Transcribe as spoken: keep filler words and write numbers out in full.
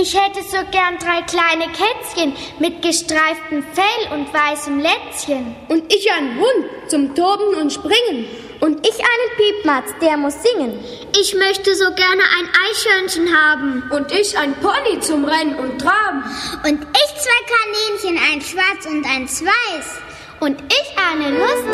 Ich hätte so gern drei kleine Kätzchen mit gestreiftem Fell und weißem Lätzchen. Und ich einen Hund zum Toben und Springen. Und ich einen Piepmatz, der muss singen. Ich möchte so gerne ein Eichhörnchen haben. Und ich ein Pony zum Rennen und Traben. Und ich zwei Kaninchen, ein schwarz und eins weiß. Und ich eine Nuss.